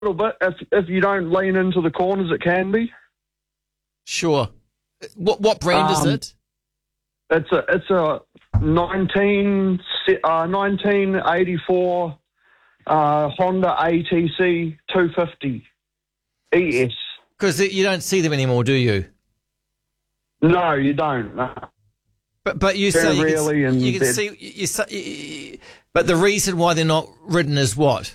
little bit. If you don't lean into the corners, it can be. Sure. What brand is it? It's a 1984 Honda ATC 250 ES. Because you don't see them anymore, do you? No, you don't. No. But you say you can see. But the reason why they're not ridden is what?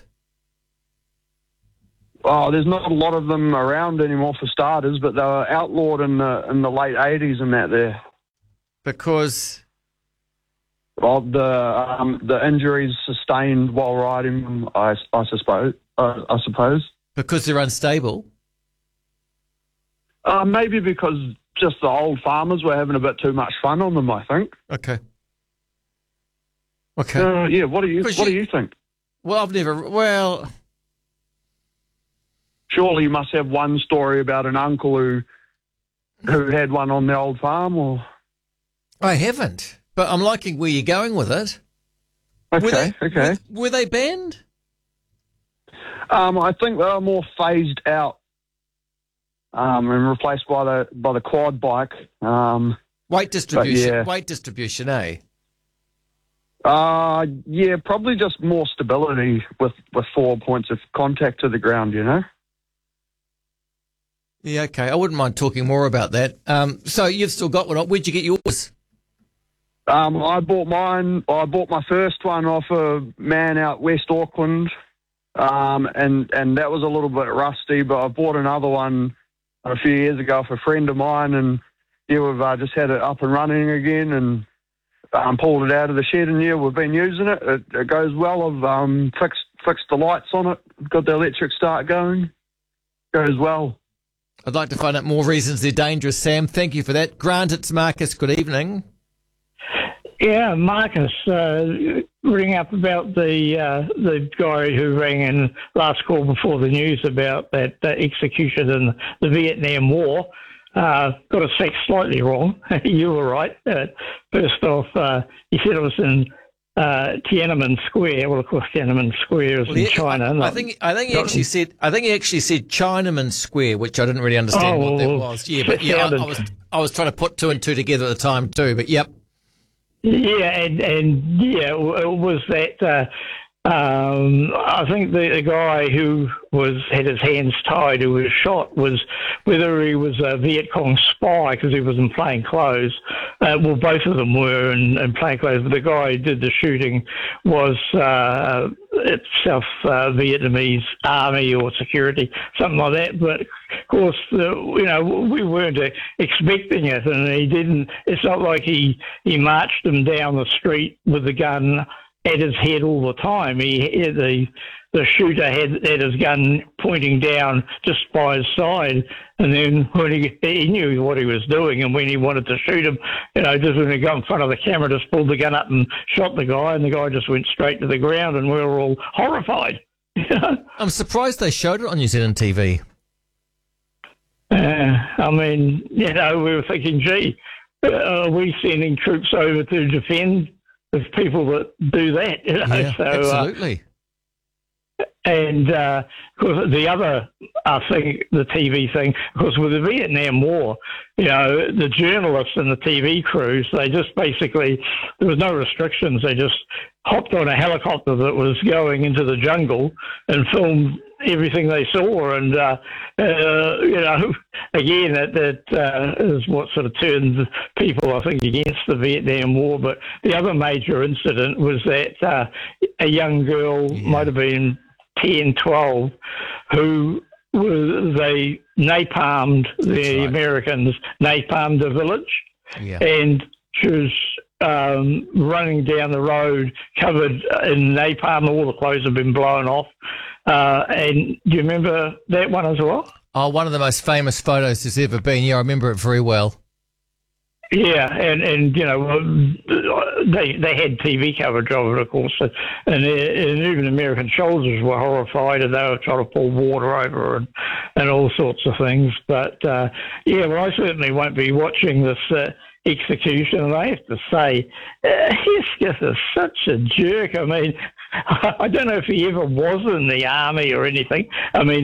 Oh, there's not a lot of them around anymore for starters, but they were outlawed in the late 80s and that there. Because of the injuries sustained while riding them, I suppose. Because they're unstable? Maybe because just the old farmers were having a bit too much fun on them, I think. Okay. Yeah, what do you think? Well, surely you must have one story about an uncle who had one on the old farm, or... I haven't, but I'm liking where you're going with it. Okay. Were they banned? I think they were more phased out and replaced by the quad bike. Weight distribution, eh? Yeah, probably just more stability with 4 points of contact to the ground, you know? Yeah, okay. I wouldn't mind talking more about that. So you've still got one. Where'd you get yours? I bought mine. I bought my first one off a man out West Auckland, and that was a little bit rusty. But I bought another one a few years ago for a friend of mine, and yeah, we've just had it up and running again, and pulled it out of the shed, and yeah, we've been using it. It goes well. I've fixed the lights on it, got the electric start going. Goes well. I'd like to find out more reasons they're dangerous, Sam. Thank you for that. Grant, it's Marcus. Good evening. Yeah, Marcus, ring up about the guy who rang in last call before the news about that execution in the Vietnam War. Got a fact slightly wrong. You were right. First off, he said it was in Tiananmen Square. Well, of course, Tiananmen Square is in China. I think he actually said Chinaman Square, which I didn't really understand what that was. Yeah, but yeah, I was trying to put two and two together at the time too. But yep. Yeah, and yeah, it was that. I think the guy who had his hands tied, who was shot, was whether he was a Viet Cong spy because he was in plain clothes. Well, both of them were in plain clothes, but the guy who did the shooting was South Vietnamese army or security, something like that. But of course, we weren't expecting it, and he didn't. It's not like he marched him down the street with the gun at his head all the time. The shooter had his gun pointing down just by his side, and then when he knew what he was doing, and when he wanted to shoot him, just when he got in front of the camera, just pulled the gun up and shot the guy, and the guy just went straight to the ground, and we were all horrified. I'm surprised they showed it on New Zealand TV. I mean, we were thinking, gee, are we sending troops over to defend the people that do that? Yeah, absolutely. And of course, the other thing, the TV thing, of course, with the Vietnam War, the journalists and the TV crews, they just basically, there was no restrictions. They just hopped on a helicopter that was going into the jungle and filmed everything they saw. And, again, that is what sort of turned people, I think, against the Vietnam War. But the other major incident was that a young girl, might have been 10, 12, who they napalmed, the Americans napalmed the village, and she was running down the road covered in napalm. All the clothes had been blown off. And do you remember that one as well? Oh, one of the most famous photos there's ever been. Yeah, I remember it very well. Yeah, and they had TV coverage of it, of course, and even American soldiers were horrified, and they were trying to pour water over and all sorts of things. But I certainly won't be watching this execution, and I have to say, Hesketh is such a jerk. I mean, I don't know if he ever was in the army or anything. I mean,